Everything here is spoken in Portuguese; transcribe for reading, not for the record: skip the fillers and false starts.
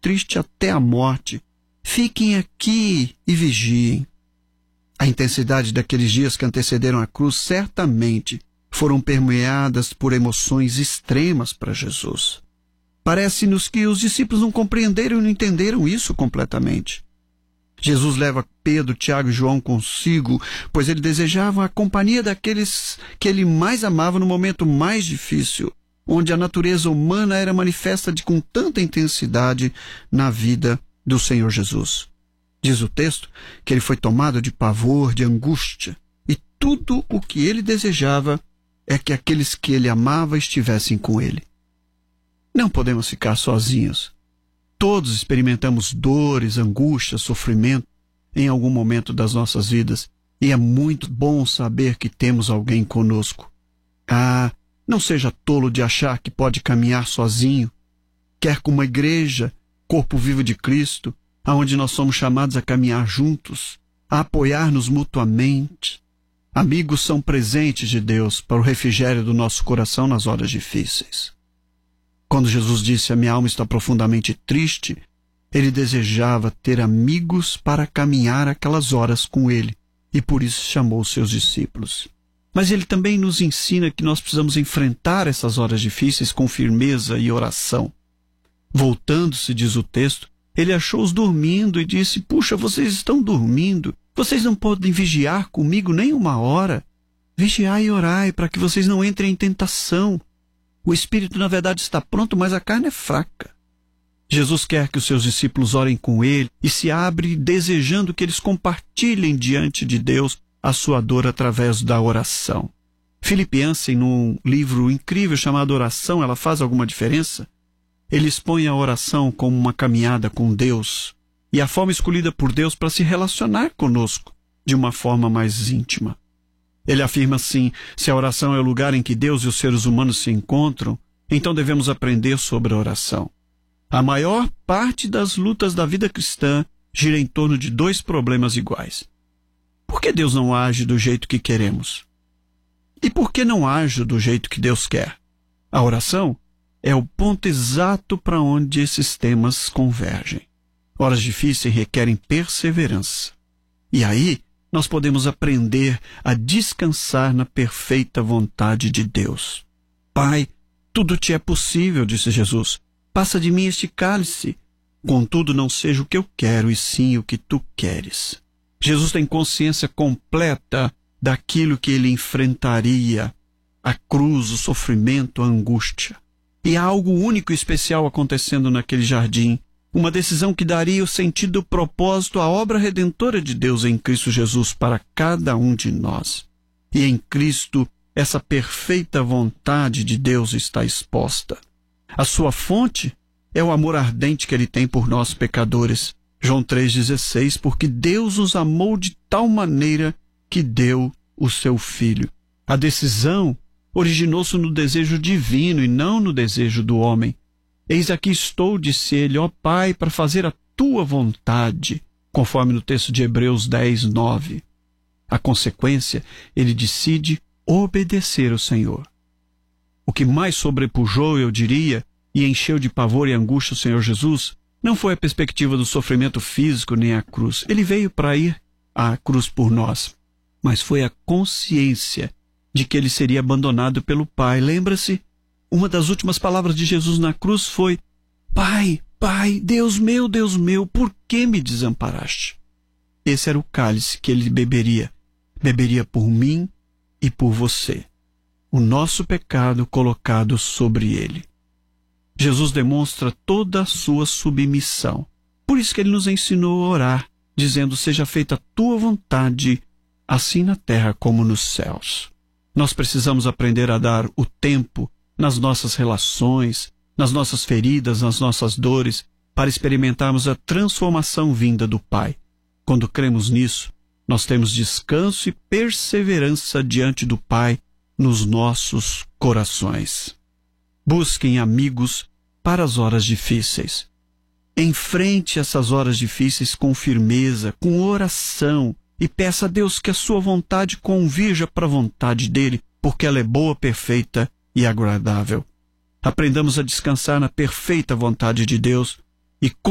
triste até a morte. Fiquem aqui e vigiem. A intensidade daqueles dias que antecederam a cruz certamente foram permeadas por emoções extremas para Jesus. Parece-nos que os discípulos não compreenderam e não entenderam isso completamente. Jesus leva Pedro, Tiago e João consigo, pois ele desejava a companhia daqueles que ele mais amava no momento mais difícil, onde a natureza humana era manifesta com tanta intensidade na vida do Senhor Jesus. Diz o texto que ele foi tomado de pavor, de angústia, e tudo o que ele desejava é que aqueles que ele amava estivessem com ele. Não podemos ficar sozinhos. Todos experimentamos dores, angústias, sofrimento em algum momento das nossas vidas, e é muito bom saber que temos alguém conosco. Não seja tolo de achar que pode caminhar sozinho. Quer com uma igreja, corpo vivo de Cristo, aonde nós somos chamados a caminhar juntos, a apoiar-nos mutuamente. Amigos são presentes de Deus para o refrigério do nosso coração nas horas difíceis. Quando Jesus disse: "A minha alma está profundamente triste", ele desejava ter amigos para caminhar aquelas horas com ele, e por isso chamou seus discípulos. Mas ele também nos ensina que nós precisamos enfrentar essas horas difíceis com firmeza e oração. Voltando-se, diz o texto, ele achou-os dormindo e disse: "Puxa, vocês estão dormindo. Vocês não podem vigiar comigo nem uma hora. Vigiai e orai para que vocês não entrem em tentação. O espírito, na verdade, está pronto, mas a carne é fraca." Jesus quer que os seus discípulos orem com ele e se abre desejando que eles compartilhem diante de Deus a sua dor através da oração. Philip Yancey, num livro incrível chamado Oração, ela faz alguma diferença? Ele expõe a oração como uma caminhada com Deus e a forma escolhida por Deus para se relacionar conosco de uma forma mais íntima. Ele afirma assim: se a oração é o lugar em que Deus e os seres humanos se encontram, então devemos aprender sobre a oração. A maior parte das lutas da vida cristã gira em torno de dois problemas iguais. Por que Deus não age do jeito que queremos? E por que não age do jeito que Deus quer? A oração é o ponto exato para onde esses temas convergem. Horas difíceis requerem perseverança. E aí nós podemos aprender a descansar na perfeita vontade de Deus. Pai, tudo te é possível, disse Jesus. Passa de mim este cálice. Contudo, não seja o que eu quero, e sim o que tu queres. Jesus tem consciência completa daquilo que ele enfrentaria: a cruz, o sofrimento, a angústia. E há algo único e especial acontecendo naquele jardim. Uma decisão que daria o sentido e o propósito à obra redentora de Deus em Cristo Jesus para cada um de nós. E em Cristo, essa perfeita vontade de Deus está exposta. A sua fonte é o amor ardente que ele tem por nós pecadores. João 3,16, porque Deus os amou de tal maneira que deu o seu Filho. A decisão originou-se no desejo divino e não no desejo do homem. Eis aqui estou, disse ele, ó Pai, para fazer a tua vontade, conforme no texto de Hebreus 10:9. A consequência, ele decide obedecer ao Senhor. O que mais sobrepujou, eu diria, e encheu de pavor e angústia o Senhor Jesus, não foi a perspectiva do sofrimento físico nem a cruz. Ele veio para ir à cruz por nós, mas foi a consciência de que ele seria abandonado pelo Pai. Lembra-se? Uma das últimas palavras de Jesus na cruz foi: Pai, Pai, Deus meu, por que me desamparaste? Esse era o cálice que ele beberia. Beberia por mim e por você. O nosso pecado colocado sobre ele. Jesus demonstra toda a sua submissão. Por isso que ele nos ensinou a orar, dizendo: seja feita a tua vontade, assim na terra como nos céus. Nós precisamos aprender a dar o tempo nas nossas relações, nas nossas feridas, nas nossas dores, para experimentarmos a transformação vinda do Pai. Quando cremos nisso, nós temos descanso e perseverança diante do Pai nos nossos corações. Busquem amigos para as horas difíceis. Enfrente essas horas difíceis com firmeza, com oração, e peça a Deus que a sua vontade convirja para a vontade dele, porque ela é boa, perfeita e agradável. Aprendamos a descansar na perfeita vontade de Deus e